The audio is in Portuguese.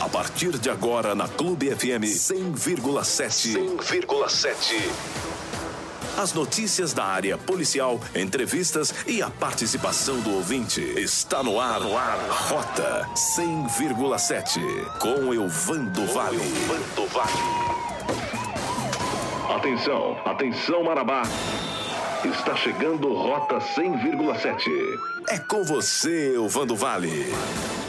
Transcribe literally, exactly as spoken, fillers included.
A partir de agora na Clube F M cem vírgula sete. cem vírgula sete. As notícias da área policial, entrevistas e a participação do ouvinte. Está no ar, no ar. Rota cem vírgula sete. Com Elvando Vale. Elvando Vale. Atenção, atenção Marabá. Está chegando Rota cem vírgula sete. É com você, Elvando Vale.